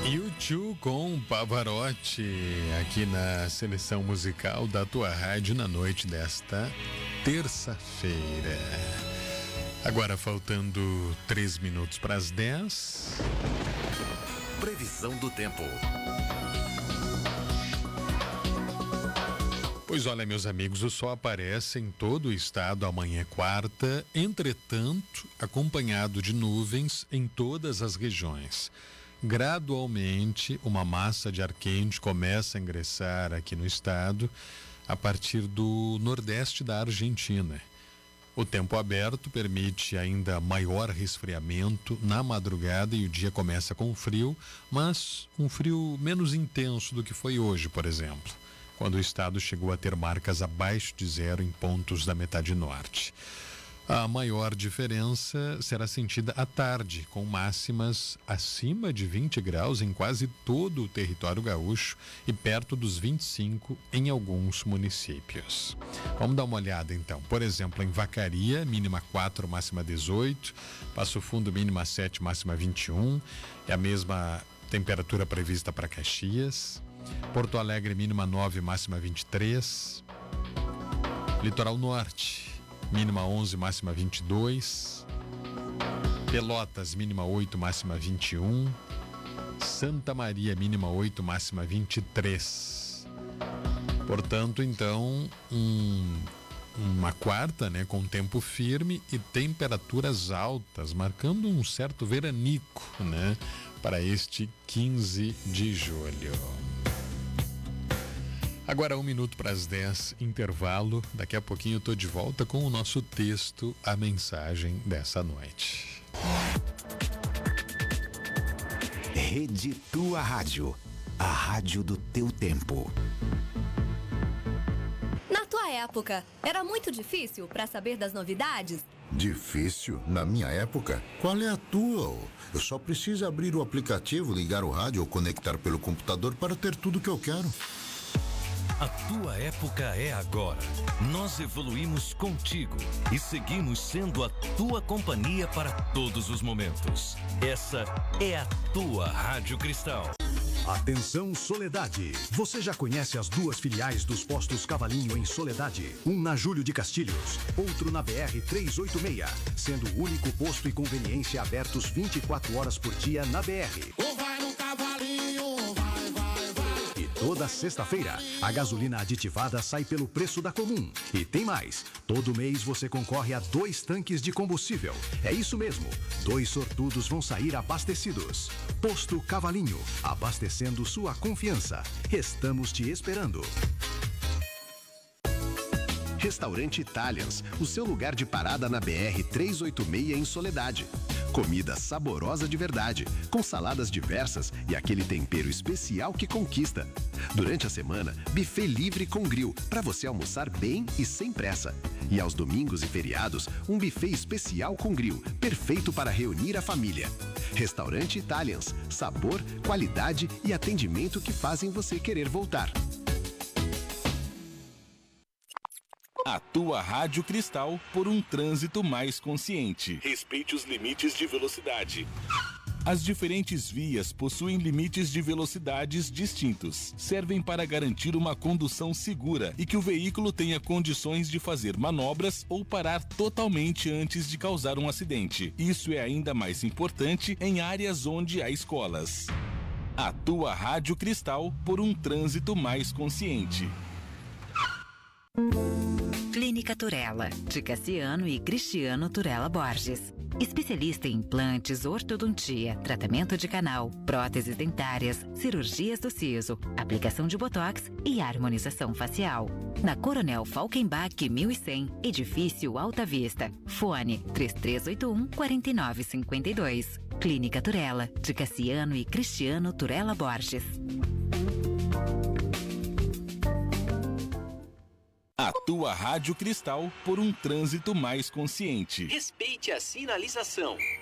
U2 com Pavarotti aqui na seleção musical da tua rádio na noite desta terça-feira. Agora faltando 3 minutos para as 10. Previsão do tempo. Pois olha, meus amigos, o sol aparece em todo o estado amanhã quarta, entretanto, acompanhado de nuvens em todas as regiões. Gradualmente, uma massa de ar quente começa a ingressar aqui no estado a partir do nordeste da Argentina. O tempo aberto permite ainda maior resfriamento na madrugada e o dia começa com frio, mas um frio menos intenso do que foi hoje, por exemplo, quando o estado chegou a ter marcas abaixo de zero em pontos da metade norte. A maior diferença será sentida à tarde, com máximas acima de 20 graus em quase todo o território gaúcho e perto dos 25 em alguns municípios. Vamos dar uma olhada então. Por exemplo, em Vacaria, mínima 4, máxima 18. Passo Fundo, mínima 7, máxima 21. É a mesma temperatura prevista para Caxias. Porto Alegre, mínima 9, máxima 23. Litoral Norte, mínima 11, máxima 22. Pelotas, mínima 8, máxima 21. Santa Maria, mínima 8, máxima 23. Portanto, então, uma quarta, né, com tempo firme e temperaturas altas, marcando um certo veranico, né, para este 15 de julho. Agora 1 minuto para as 10, intervalo. Daqui a pouquinho eu tô de volta com o nosso texto, a mensagem dessa noite. Rede Tua Rádio, a rádio do teu tempo. Na tua época, era muito difícil para saber das novidades? Difícil? Na minha época? Qual é a tua? Eu só preciso abrir o aplicativo, ligar o rádio ou conectar pelo computador para ter tudo que eu quero. A tua época é agora. Nós evoluímos contigo e seguimos sendo a tua companhia para todos os momentos. Essa é a tua Rádio Cristal. Atenção, Soledade. Você já conhece as 2 filiais dos postos Cavalinho em Soledade? Um na Júlio de Castilhos, outro na BR-386, sendo o único posto e conveniência abertos 24 horas por dia na BR. Vai no Cavalinho, vai. E toda sexta-feira, a gasolina aditivada sai pelo preço da comum. E tem mais, todo mês você concorre a 2 tanques de combustível. É isso mesmo, 2 sortudos vão sair abastecidos. Posto Cavalinho, abastecendo sua confiança. Estamos te esperando. Restaurante Italians, o seu lugar de parada na BR-386 em Soledade. Comida saborosa de verdade, com saladas diversas e aquele tempero especial que conquista. Durante a semana, buffet livre com grill, para você almoçar bem e sem pressa. E aos domingos e feriados, um buffet especial com grill, perfeito para reunir a família. Restaurante Italians, sabor, qualidade e atendimento que fazem você querer voltar. A tua Rádio Cristal por um trânsito mais consciente. Respeite os limites de velocidade. As diferentes vias possuem limites de velocidades distintos. Servem para garantir uma condução segura e que o veículo tenha condições de fazer manobras ou parar totalmente antes de causar um acidente. Isso é ainda mais importante em áreas onde há escolas. A tua Rádio Cristal por um trânsito mais consciente. Clínica Turella, de Cassiano e Cristiano Turella Borges. Especialista em implantes, ortodontia, tratamento de canal, próteses dentárias, cirurgias do siso, aplicação de botox e harmonização facial. Na Coronel Falkenbach 1100, edifício Alta Vista. Fone 3381-4952. Clínica Turella, de Cassiano e Cristiano Turella Borges. A tua Rádio Cristal por um trânsito mais consciente. Respeite a sinalização.